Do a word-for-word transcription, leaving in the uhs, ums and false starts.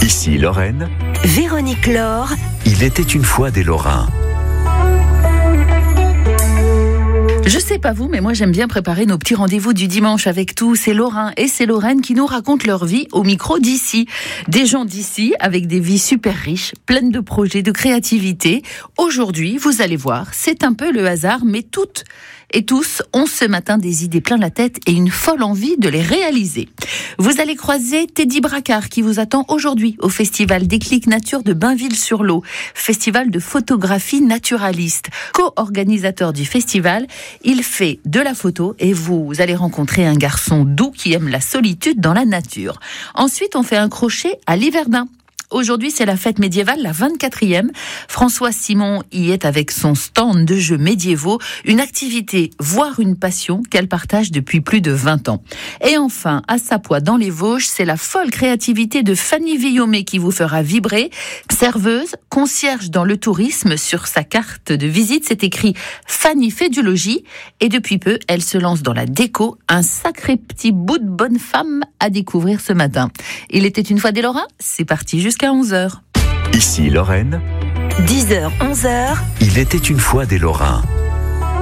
Ici Lorraine. Véronique Laure. Il était une fois des Lorrains. Je sais pas vous, mais moi j'aime bien préparer nos petits rendez-vous du dimanche avec tous ces Lorrains et ces Lorraines qui nous racontent leur vie au micro d'ici. Des gens d'ici avec des vies super riches, pleines de projets, de créativité. Aujourd'hui, vous allez voir, c'est un peu le hasard, mais toutes et tous ont ce matin des idées plein la tête et une folle envie de les réaliser. Vous allez croiser Teddy Bracard qui vous attend aujourd'hui au festival Déclic Nature de Bainville-sur-Lot, festival de photographie naturaliste. Co-organisateur du festival, il fait de la photo et vous allez rencontrer un garçon doux qui aime la solitude dans la nature. Ensuite, on fait un crochet à Liverdun. Aujourd'hui, c'est la fête médiévale, la vingt-quatrième. François Simon y est avec son stand de jeux médiévaux, une activité, voire une passion qu'elle partage depuis plus de vingt ans. Et enfin, à Sapois, dans les Vosges, c'est la folle créativité de Fanny Villomé qui vous fera vibrer. Serveuse, concierge dans le tourisme, sur sa carte de visite, c'est écrit « Fanny fait du logis » et depuis peu, elle se lance dans la déco, un sacré petit bout de bonne femme à découvrir ce matin. Il était une fois des Lorrains, c'est parti jusqu'à Jusqu'à onze heures. Ici Lorraine. dix heures, onze heures. Il était une fois des Lorrains.